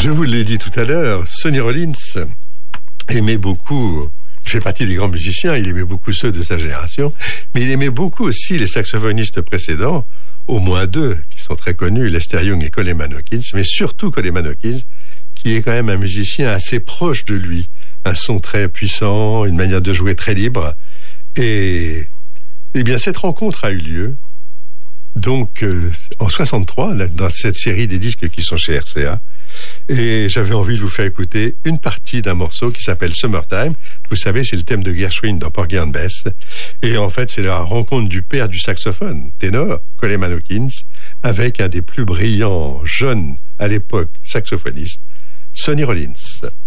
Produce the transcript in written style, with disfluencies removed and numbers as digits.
Je vous l'ai dit tout à l'heure, Sonny Rollins aimait beaucoup, il fait partie des grands musiciens, il aimait beaucoup ceux de sa génération, mais il aimait beaucoup aussi les saxophonistes précédents, au moins deux qui sont très connus, Lester Young et Coleman Hawkins, mais surtout Coleman Hawkins, qui est quand même un musicien assez proche de lui, un son très puissant, une manière de jouer très libre, et bien cette rencontre a eu lieu donc en 63 dans cette série des disques qui sont chez RCA, et j'avais envie de vous faire écouter une partie d'un morceau qui s'appelle Summertime. Vous savez, c'est le thème de Gershwin dans Porgy and Bess, et en fait c'est la rencontre du père du saxophone ténor, Coleman Hawkins, avec un des plus brillants jeunes à l'époque saxophonistes, Sonny Rollins.